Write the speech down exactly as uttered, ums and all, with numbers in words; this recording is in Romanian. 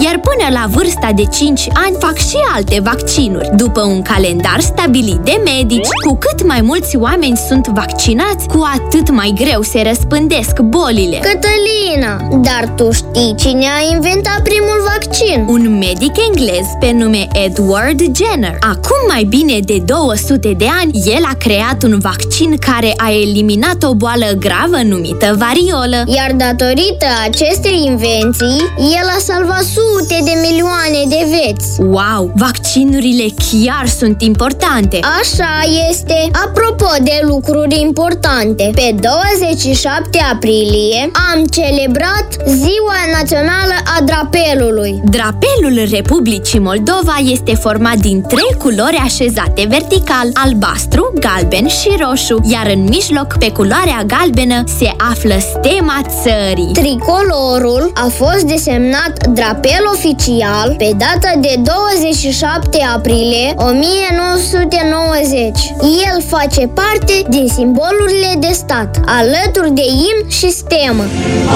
iar până la vârsta de cinci ani fac și alte vaccinuri, după un calendar stabilit de medici. Cu cât mai mulți oameni sunt vaccinați, cu atât mai greu se răspândesc bolile. Cătălina, dar tu știi cine a inventat primul vaccin? Un medic englez pe nume Edward Jenner. Acum mai bine de două sute de ani, el a creat un vaccin care a eliminat o boală gravă numită variolă. Iar datorită acestei invenții, el a salvat sute de milioane de vieți. Wow! Vaccinurile chiar sunt importante! Așa este! Apropo de lucruri importante, pe douăzeci și șapte aprilie am celebrat Ziua Națională a Drapelului. Drapelul Republicii Moldova este format din trei culori așezate vertical: albastru, galben și roșu, iar în mijloc, pe culoarea galbenă, se află stema țării. Tricolorul a fost desemnat drapel oficial pe data de douăzeci și șapte aprilie o mie nouă sute nouăzeci. El face parte din simbolurile de stat, alături de imn și stemă.